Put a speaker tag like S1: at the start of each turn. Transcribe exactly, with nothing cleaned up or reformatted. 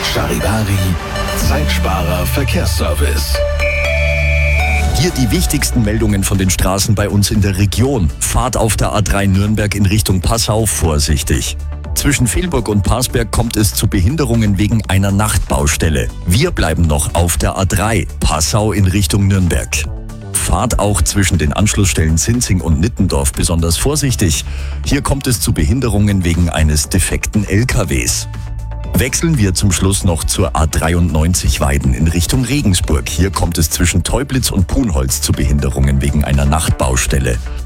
S1: Charivari, Zeitsparer Verkehrsservice.
S2: Hier die wichtigsten Meldungen von den Straßen bei uns in der Region. Fahrt auf der A drei Nürnberg in Richtung Passau vorsichtig. Zwischen Velburg und Parsberg kommt es zu Behinderungen wegen einer Nachtbaustelle. Wir bleiben noch auf der A drei, Passau in Richtung Nürnberg. Fahrt auch zwischen den Anschlussstellen Sinzing und Nittendorf besonders vorsichtig. Hier kommt es zu Behinderungen wegen eines defekten L K Ws. Wechseln wir zum Schluss noch zur A dreiundneunzig Weiden in Richtung Regensburg. Hier kommt es zwischen Teublitz und Punholz zu Behinderungen wegen einer Nachtbaustelle.